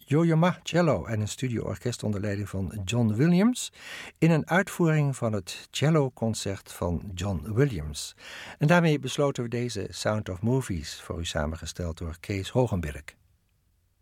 Yo-Yo Ma Cello en een studioorkest onder leiding van John Williams in een uitvoering van het celloconcert van John Williams. En daarmee besloten we deze Sound of Movies voor u samengesteld door Kees Hogenberg.